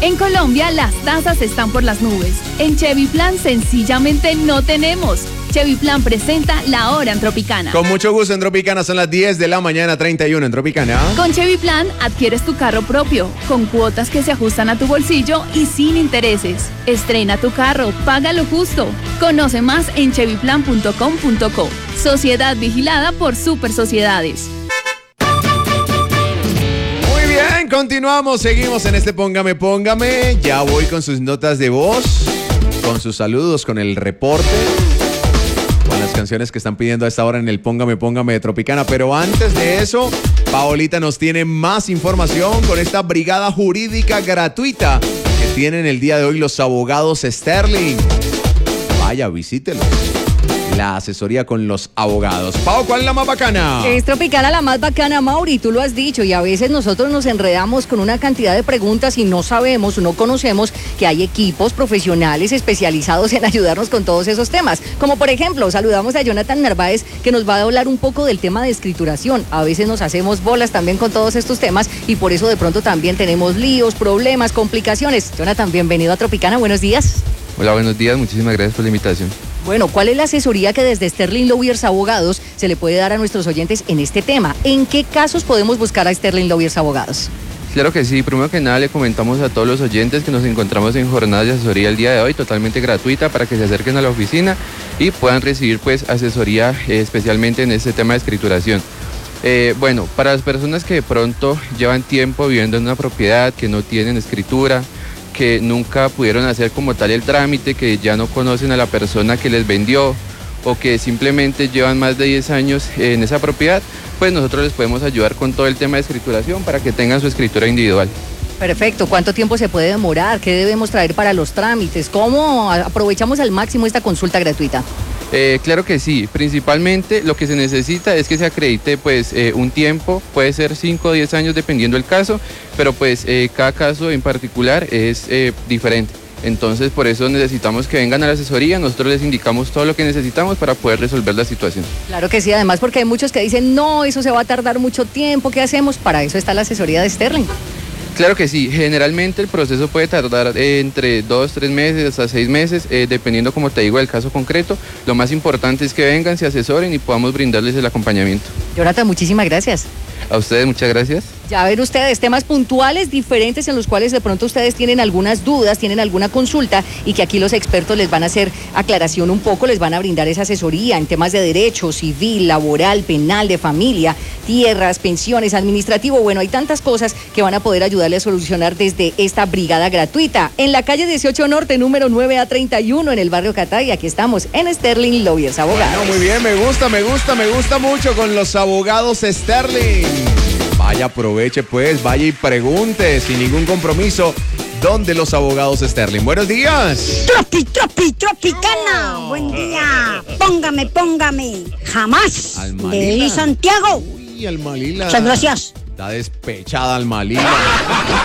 En Colombia las tasas están por las nubes. En Chevy Plan sencillamente no tenemos. Chevy Plan presenta La Hora en Tropicana. Con mucho gusto en Tropicana, son las 10 de la mañana, 31 en Tropicana. Con Chevy Plan adquieres tu carro propio, con cuotas que se ajustan a tu bolsillo y sin intereses. Estrena tu carro, págalo justo. Conoce más en chevyplan.com.co. Sociedad vigilada por Super Sociedades. Muy bien, continuamos, seguimos en este Póngame. Ya voy con sus notas de voz, con sus saludos, con el reporte, con las canciones que están pidiendo a esta hora en el Póngame de Tropicana. Pero antes de eso, Paolita nos tiene más información con esta brigada jurídica gratuita que tienen el día de hoy los abogados Sterling. Vaya, visítelos. La asesoría con los abogados. Pau, ¿cuál es la más bacana? Es Tropicana la más bacana, Mauri, tú lo has dicho, y a veces nosotros nos enredamos con una cantidad de preguntas y no sabemos, no conocemos que hay equipos profesionales especializados en ayudarnos con todos esos temas. Como por ejemplo, saludamos a Jonathan Narváez, que nos va a hablar un poco del tema de escrituración. A veces nos hacemos bolas también con todos estos temas y por eso de pronto también tenemos líos, problemas, complicaciones. Jonathan, bienvenido a Tropicana, buenos días. Hola, buenos días, muchísimas gracias por la invitación. Bueno, ¿cuál es la asesoría que desde Sterling Lawyers Abogados se le puede dar a nuestros oyentes en este tema? ¿En qué casos podemos buscar a Sterling Lawyers Abogados? Claro que sí, primero que nada le comentamos a todos los oyentes que nos encontramos en jornadas de asesoría el día de hoy, totalmente gratuita, para que se acerquen a la oficina y puedan recibir pues asesoría especialmente en este tema de escrituración. Bueno, para las personas que de pronto llevan tiempo viviendo en una propiedad, que no tienen escritura, que nunca pudieron hacer como tal el trámite, que ya no conocen a la persona que les vendió o que simplemente llevan más de 10 años en esa propiedad, pues nosotros les podemos ayudar con todo el tema de escrituración para que tengan su escritura individual. Perfecto, ¿cuánto tiempo se puede demorar? ¿Qué debemos traer para los trámites? ¿Cómo aprovechamos al máximo esta consulta gratuita? Claro que sí, principalmente lo que se necesita es que se acredite pues un tiempo, puede ser 5 o 10 años dependiendo del caso, pero pues cada caso en particular es diferente. Entonces por eso necesitamos que vengan a la asesoría, nosotros les indicamos todo lo que necesitamos para poder resolver la situación. Claro que sí, además porque hay muchos que dicen, no, eso se va a tardar mucho tiempo, ¿qué hacemos? Para eso está la asesoría de Sterling. Claro que sí, generalmente el proceso puede tardar entre 2, 3 meses hasta 6 meses, dependiendo, como te digo, del caso concreto. Lo más importante es que vengan, se asesoren y podamos brindarles el acompañamiento. Jonathan, muchísimas gracias. A ustedes, muchas gracias. Ya ven ustedes, temas puntuales diferentes en los cuales de pronto ustedes tienen algunas dudas, tienen alguna consulta y que aquí los expertos les van a hacer aclaración un poco, les van a brindar esa asesoría en temas de derecho civil, laboral, penal, de familia, tierras, pensiones, administrativo. Bueno, hay tantas cosas que van a poder ayudarle a solucionar desde esta brigada gratuita. En la calle 18 Norte, número 9A31, en el barrio Catay. Aquí estamos en Sterling Lawyers Abogados. Bueno, muy bien, me gusta mucho con los abogados Sterling. Vaya, aproveche pues, vaya y pregunte sin ningún compromiso. ¿Dónde los abogados Sterling? Buenos días. Tropicana. Buen día. Póngame. Jamás. Almalila. De Eli Santiago. Uy, Almalila. Muchas gracias. Está despechada Almalila.